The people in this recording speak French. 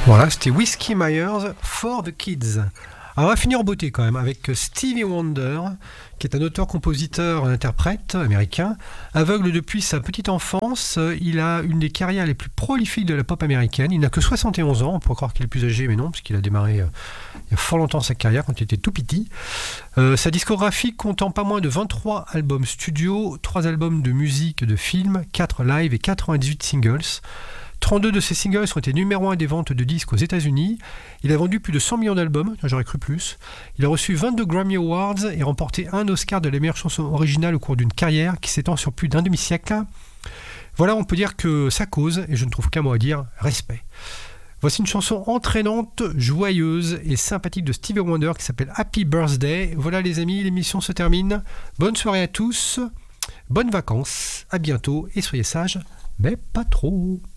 Voilà, c'était Whiskey Myers for the Kids. Alors on va finir en beauté quand même avec Stevie Wonder, qui est un auteur-compositeur-interprète américain. Aveugle depuis sa petite enfance, il a une des carrières les plus prolifiques de la pop américaine. Il n'a que 71 ans, on pourrait croire qu'il est plus âgé, mais non, parce qu'il a démarré il y a fort longtemps sa carrière, quand il était tout petit. Sa discographie comptant pas moins de 23 albums studio, 3 albums de musique, de films, 4 live et 98 singles. 32 de ces singles ont été numéro 1 des ventes de disques aux États-Unis. Il a vendu plus de 100 millions d'albums, j'aurais cru plus. Il a reçu 22 Grammy Awards et remporté un Oscar de la meilleure chanson originale au cours d'une carrière qui s'étend sur plus d'un demi-siècle. Voilà, on peut dire que ça cause, et je ne trouve qu'un mot à dire, respect. Voici une chanson entraînante, joyeuse et sympathique de Stevie Wonder qui s'appelle Happy Birthday. Voilà les amis, l'émission se termine. Bonne soirée à tous, bonnes vacances, à bientôt et soyez sages, mais pas trop.